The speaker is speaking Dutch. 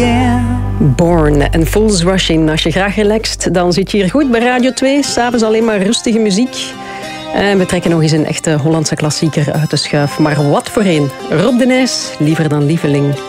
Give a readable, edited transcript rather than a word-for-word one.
again. Born en Fools Rushing. Als je graag relaxt, dan zit je hier goed bij Radio 2. S'avonds alleen maar rustige muziek. En we trekken nog eens een echte Hollandse klassieker uit de schuif. Maar wat voor een. Rob de Nijs, Liever dan Lieveling.